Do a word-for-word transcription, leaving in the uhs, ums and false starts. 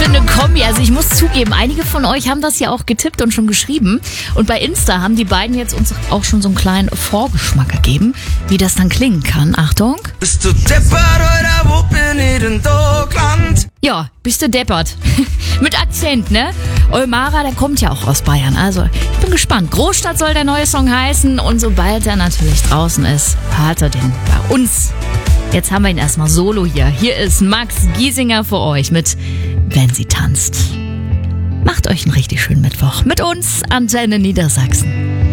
eine Kombi. Also ich muss zugeben, einige von euch haben das ja auch getippt und schon geschrieben. Und bei Insta haben die beiden jetzt uns auch schon so einen kleinen Vorgeschmack gegeben, wie das dann klingen kann. Achtung. Bist du deppert oder wo bin ich in Deutschland? Ja, bist du deppert. Mit Akzent, ne? Eumara, der kommt ja auch aus Bayern. Also, ich bin gespannt. Großstadt soll der neue Song heißen. Und sobald er natürlich draußen ist, hört er den bei uns. Jetzt haben wir ihn erstmal solo hier. Hier ist Max Giesinger für euch mit Wenn sie tanzt. Macht euch einen richtig schönen Mittwoch. Mit uns, Antenne Niedersachsen.